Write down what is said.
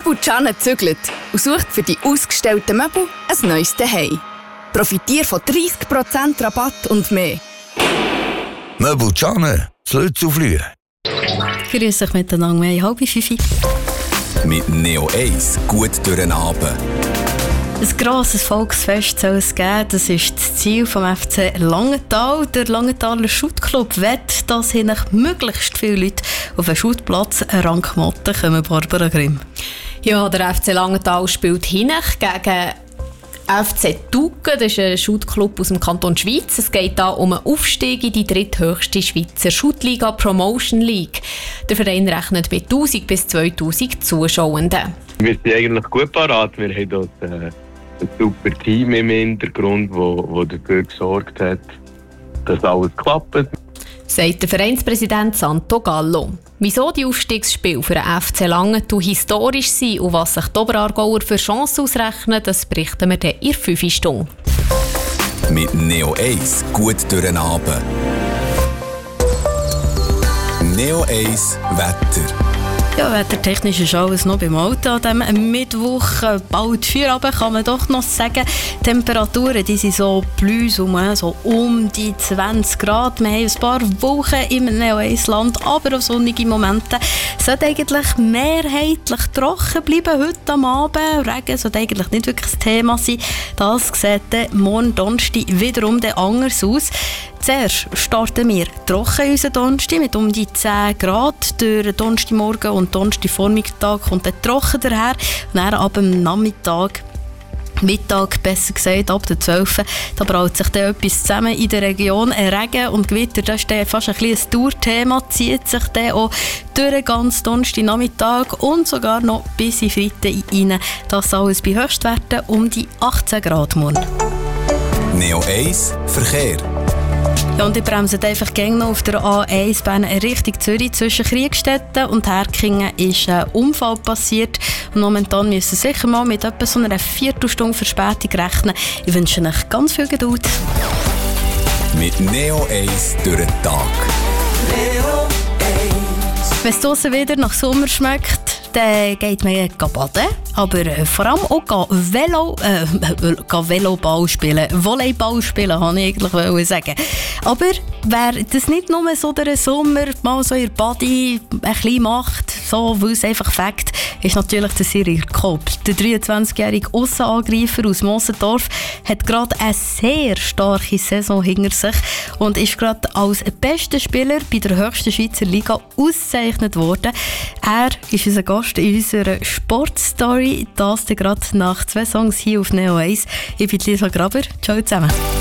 Möbel Canne zügelt und sucht für die ausgestellten Möbel ein neues Zuhause. Profitiere von 30% Rabatt und mehr. Möbel Canne, Lützelflüh. Grüß euch miteinander, wir haben 4:30. Mit Neo Ace gut durch den Abend. Ein grosses Volksfest soll es geben. Das ist das Ziel vom FC Langenthal. Der Langenthaler Schuttclub will, dass möglichst viele Leute auf einen Schuttplatz rangemotten kommen. Barbara Grimm. Ja, der FC Langenthal spielt Hinech gegen FC Tucken. Das ist ein Schuttclub aus dem Kanton Schweiz. Es geht hier um einen Aufstieg in die dritthöchste Schweizer Schuttliga Promotion League. Der Verein rechnet mit 1000 bis 2000 Zuschauenden. Wir sind eigentlich gut parat. Wir haben dort ein super Team im Hintergrund, das dafür gesorgt hat, dass alles klappt. Sagt der Vereinspräsident Santo Gallo. Wieso die Aufstiegsspiele für den FC Langenthal historisch sind und was sich die Oberaargauer für Chancen ausrechnen, das berichten wir dann in 5 Stunden. Mit Neo Ace gut durch den Abend. Neo Ace Wetter. Ja, wettertechnisch ist alles noch beim Auto an diesem Mittwoch. Bald Feierabend kann man doch noch sagen. Die Temperaturen die sind so plus so um die 20 Grad. Wir haben ein paar Wochen im Neo-Ace-Land, aber auch sonnige Momente. Es sollte eigentlich mehrheitlich trocken bleiben heute am Abend. Regen sollte eigentlich nicht wirklich das Thema sein. Das sieht dann morgen Donnerstag wiederum anders aus. Zuerst starten wir trocken unseren Donnerstag mit um die 10 Grad. Durch Donnerstagmorgen und Donnerstagvormittag kommt der trocken daher. Und dann ab dem Mittag, besser gesagt, ab der 12. Da braut sich dann etwas zusammen in der Region. Regen und Gewitter, das ist fast ein kleines Tourthema, zieht sich dann auch durch den ganzen Donnerstagnachmittag und sogar noch bis in Freitag rein. Das alles bei Höchstwerten um die 18 Grad morgen. Neo Ace Verkehr. Ja, und ich bremse einfach gerne noch auf der A1 Bern Richtung Zürich. Zwischen Kriegstetten und Herkingen ist ein Unfall passiert. Und momentan müssen Sie sicher mal mit etwa so einer Viertelstunde Verspätung rechnen. Ich wünsche euch ganz viel Geduld. Mit Neo Ace durch den Tag. Wenn es draussen wieder nach Sommer schmeckt, dann geht man baden, aber vor allem auch Veloball spielen. Volleyball spielen, wollte ich eigentlich sagen. Aber wer das nicht nur so der Sommer mal so in der Body ein bisschen macht, so, weil es einfach Fakt ist natürlich der Cyril Kopp. Der 23-jährige Aussenangreifer aus Mosendorf hat gerade eine sehr starke Saison hinter sich und ist gerade als bester Spieler bei der höchsten Schweizer Liga ausgezeichnet worden. Er ist unser Gast in unserer Sportstory. Das gerade nach 2 Songs hier auf Neo Ace. Ich bin Lisa Graber. Ciao zusammen.